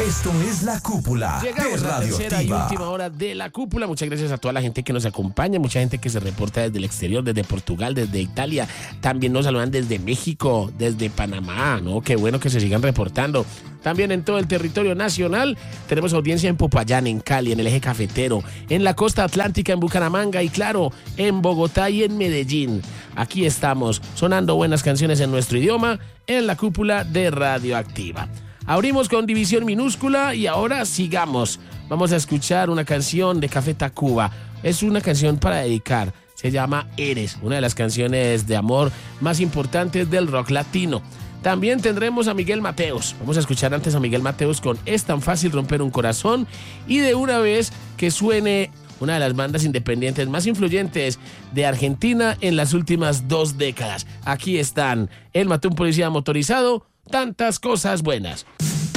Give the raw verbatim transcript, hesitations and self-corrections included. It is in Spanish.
Esto es La Cúpula Llegamos de a la tercera y Radioactiva. última hora de La Cúpula. Muchas gracias a toda la gente que nos acompaña, mucha gente que se reporta desde el exterior, desde Portugal, desde Italia. También nos saludan desde México, desde Panamá, ¿no? Qué bueno que se sigan reportando. También en todo el territorio nacional tenemos audiencia en Popayán, en Cali, en el eje cafetero, en la costa atlántica, en Bucaramanga y claro, en Bogotá y en Medellín. Aquí estamos sonando buenas canciones en nuestro idioma en La Cúpula de Radioactiva. Abrimos con División Minúscula y ahora sigamos. Vamos a escuchar una canción de Café Tacuba. Es una canción para dedicar. Se llama Eres, una de las canciones de amor más importantes del rock latino. También tendremos a Miguel Mateos. Vamos a escuchar antes a Miguel Mateos con Es tan fácil romper un corazón. Y de una vez que suene una de las bandas independientes más influyentes de Argentina en las últimas dos décadas. Aquí están. Él mató a un policía motorizado. Tantas cosas buenas.